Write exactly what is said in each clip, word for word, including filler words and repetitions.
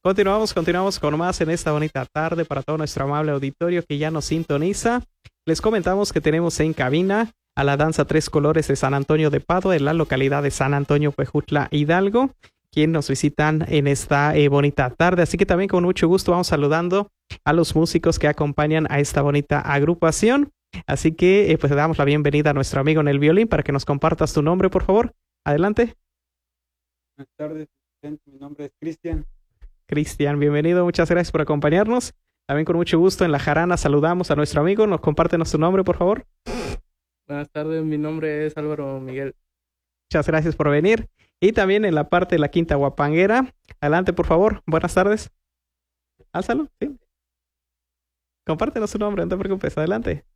Continuamos, continuamos con más en esta bonita tarde para todo nuestro amable auditorio que ya nos sintoniza. Les comentamos que tenemos en cabina a la Danza Tres Colores de San Antonio de Padua, en la localidad de San Antonio, Huejutla, Hidalgo, quien nos visitan en esta eh, bonita tarde. Así que también con mucho gusto vamos saludando a los músicos que acompañan a esta bonita agrupación. Así que eh, pues le damos la bienvenida a nuestro amigo en el violín para que nos compartas tu nombre, por favor. Adelante. Buenas tardes, mi nombre es Cristian. Cristian, bienvenido, muchas gracias por acompañarnos. También con mucho gusto en la jarana saludamos a nuestro amigo. Nos compártenos su nombre, por favor. Buenas tardes, mi nombre es Álvaro Miguel. Muchas gracias por venir. Y también en la parte de la quinta guapanguera. Adelante, por favor. Buenas tardes. Álzalo, sí. Compártenos su nombre, no te preocupes. Adelante.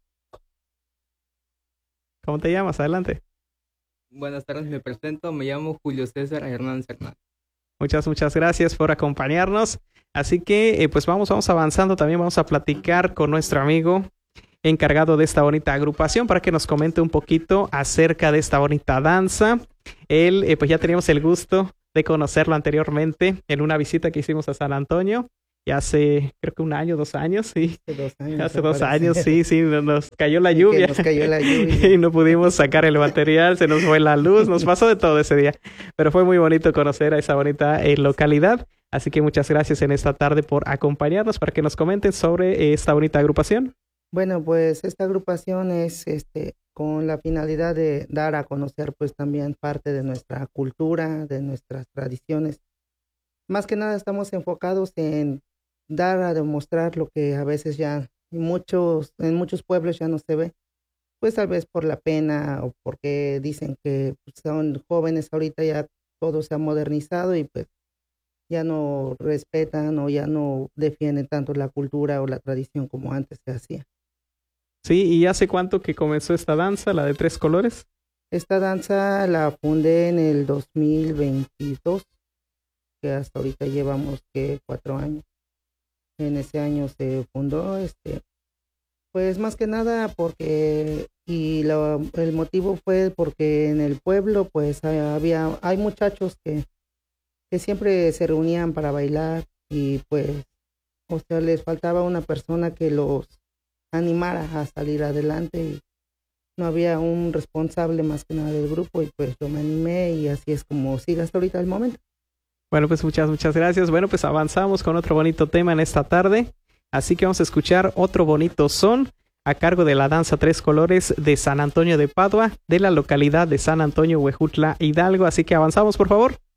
¿Cómo te llamas? Adelante. Buenas tardes, me presento. Me llamo Julio César Hernández Hernández. Muchas, muchas gracias por acompañarnos. Así que, eh, pues vamos, vamos avanzando. También vamos a platicar con nuestro amigo encargado de esta bonita agrupación para que nos comente un poquito acerca de esta bonita danza. Él, eh, pues ya teníamos el gusto de conocerlo anteriormente en una visita que hicimos a San Antonio. Y hace, creo que un año, dos años, sí. Hace dos años. Hace dos años, sí, sí, nos cayó la lluvia. Nos cayó la lluvia. Y no pudimos sacar el material, se nos fue la luz, nos pasó de todo ese día. Pero fue muy bonito conocer a esa bonita eh, localidad. Así que muchas gracias en esta tarde por acompañarnos para que nos comenten sobre eh, esta bonita agrupación. Bueno, pues esta agrupación es este con la finalidad de dar a conocer pues también parte de nuestra cultura, de nuestras tradiciones. Más que nada estamos enfocados en dar a demostrar lo que a veces ya en muchos, en muchos pueblos ya no se ve, pues tal vez por la pena o porque dicen que son jóvenes ahorita, ya todo se ha modernizado y pues ya no respetan o ya no defienden tanto la cultura o la tradición como antes se hacía. Sí, ¿y hace cuánto que comenzó esta danza, la de Tres Colores? Esta danza la fundé en el dos mil veintidós, que hasta ahorita llevamos que cuatro años. En ese año se fundó, este, pues más que nada porque, y lo, el motivo fue porque en el pueblo pues había, hay muchachos que, que siempre se reunían para bailar y pues, o sea, les faltaba una persona que los animara a salir adelante y no había un responsable más que nada del grupo y pues yo me animé y así es como sigue hasta ahorita el momento. Bueno, pues muchas, muchas gracias. Bueno, pues avanzamos con otro bonito tema en esta tarde. Así que vamos a escuchar otro bonito son a cargo de la Danza Tres Colores de San Antonio de Padua, de la localidad de San Antonio, Huejutla, Hidalgo. Así que avanzamos, por favor.